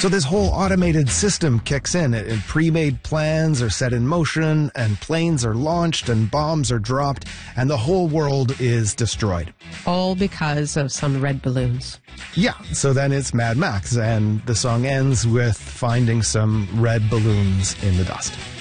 So this whole automated system kicks in, and pre-made plans are set in motion, and planes are launched, and bombs are dropped, and the whole world is destroyed. All because of some red balloons. Yeah, so then it's Mad Max, and the song ends with finding some red balloons in the dust.